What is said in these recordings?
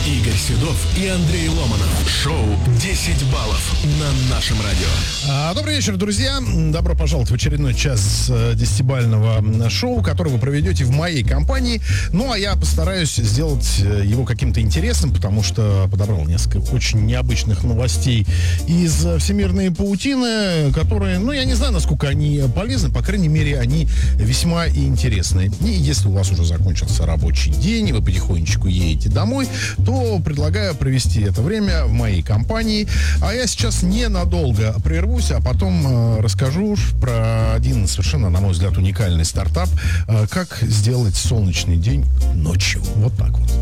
Игорь Седов и Андрей Ломанов. Шоу «10 баллов» на нашем радио. Добрый вечер, друзья. Добро пожаловать в очередной час 10-бального шоу, которое вы проведете в моей компании. Ну, а я постараюсь сделать его каким-то интересным, потому что подобрал несколько очень необычных новостей из всемирной паутины, которые, ну, я не знаю, насколько они полезны, по крайней мере, они весьма интересны. И если у вас уже закончился рабочий день, и вы потихонечку едете домой, то предлагаю провести это время в моей компании. А я сейчас ненадолго прервусь, а потом расскажу про один совершенно, на мой взгляд, уникальный стартап, как сделать солнечный день ночью. Вот так вот.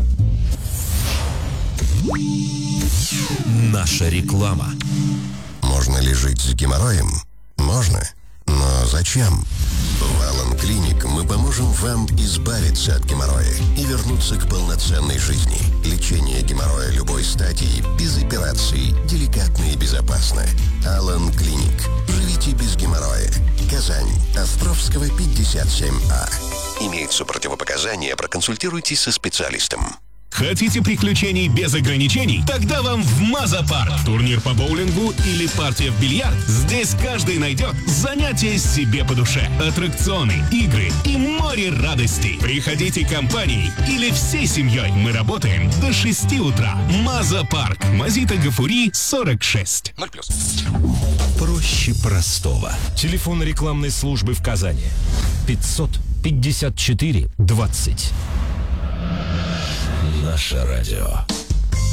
Наша реклама. Можно ли жить с геморроем? Можно. Но зачем? В Alan Clinic мы поможем вам избавиться от геморроя и вернуться к полноценной жизни. Лечение геморроя любой стадии, без операций, деликатно и безопасно. Alan Clinic. Живите без геморроя. Казань. Островского, 57А. Имеются противопоказания, проконсультируйтесь со специалистом. Хотите приключений без ограничений? Тогда вам в Маза-парк. Турнир по боулингу или партия в бильярд? Здесь каждый найдет занятие себе по душе. Аттракционы, игры и море радостей. Приходите компанией или всей семьей. Мы работаем до 6 утра. Маза-парк. Мазита Гафури, 46. 0+. Проще простого. Телефон рекламной службы в Казани. 554 20. Наше радио.